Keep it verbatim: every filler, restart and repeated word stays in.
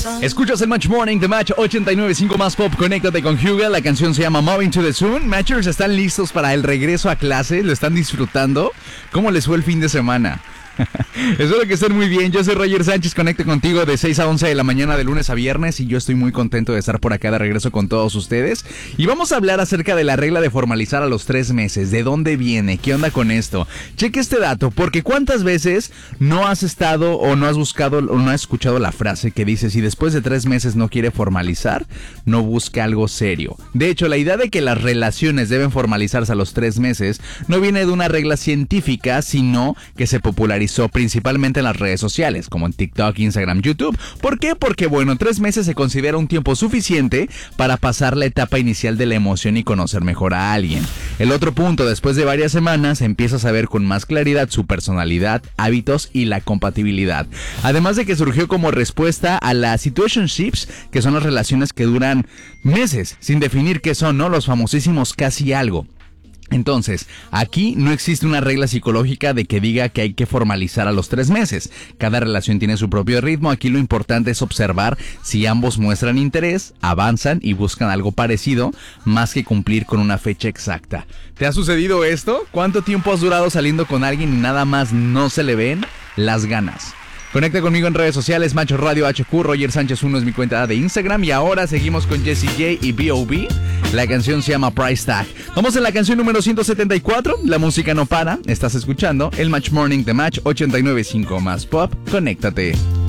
Escuchas el Match Morning de Match ochenta y nueve punto cinco más Pop. Conéctate con Hugo. La canción se llama Moving to the Sun. Matchers están listos para el regreso a clase. ¿Lo están disfrutando? ¿Cómo les fue el fin de semana? Espero que estén muy bien. Yo soy Roger Sánchez, conecto contigo de seis a once de la mañana de lunes a viernes y yo estoy muy contento de estar por acá de regreso con todos ustedes. Y vamos a hablar acerca de la regla de formalizar a los tres meses. ¿De dónde viene? ¿Qué onda con esto? Cheque este dato, porque ¿cuántas veces no has estado o no has buscado o no has escuchado la frase que dice: si después de tres meses no quiere formalizar, no busque algo serio? De hecho, la idea de que las relaciones deben formalizarse a los tres meses no viene de una regla científica, sino que se popularizó principalmente en las redes sociales, como en TikTok, Instagram, YouTube. ¿Por qué? Porque, bueno, tres meses se considera un tiempo suficiente para pasar la etapa inicial de la emoción y conocer mejor a alguien. El otro punto, después de varias semanas, empiezas a ver con más claridad su personalidad, hábitos y la compatibilidad. Además de que surgió como respuesta a las situationships, que son las relaciones que duran meses, sin definir qué son, ¿no? Los famosísimos casi algo. Entonces, aquí no existe una regla psicológica de que diga que hay que formalizar a los tres meses. Cada relación tiene su propio ritmo. Aquí lo importante es observar si ambos muestran interés, avanzan y buscan algo parecido, más que cumplir con una fecha exacta. ¿Te ha sucedido esto? ¿Cuánto tiempo has durado saliendo con alguien y nada más no se le ven las ganas? Conecta conmigo en redes sociales, Macho Radio H Q, Roger Sánchez uno es mi cuenta de Instagram. Y ahora seguimos con Jessie J y B O B. La canción se llama Price Tag. Vamos en la canción número ciento setenta y cuatro. La música no para. Estás escuchando el Match Morning de Match ochenta y nueve punto cinco más Pop. Conéctate.